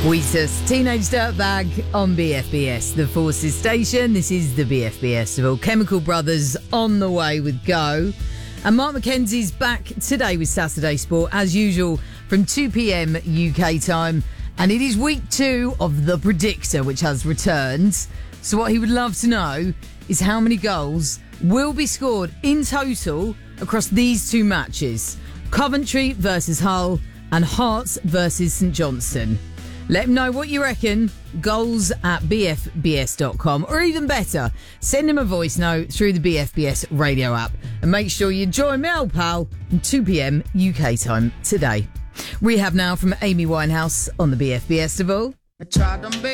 Wheatus, Teenage Dirtbag on BFBS, the Forces station. This is the BFBS of all. Chemical Brothers on the way with Go. And Mark McKenzie's back today with Saturday Sport, as usual, from 2 p.m. UK time. And it is week 2 of The Predictor, which has returned. So what he would love to know is how many goals will be scored in total across these two matches. Coventry versus Hull and Hearts versus St Johnstone. Let him know what you reckon. Goals at bfbs.com. Or even better, send him a voice note through the BFBS radio app. And make sure you join me, old pal, from 2 p.m. UK time today. Rehab now from Amy Winehouse on the BFBS of all.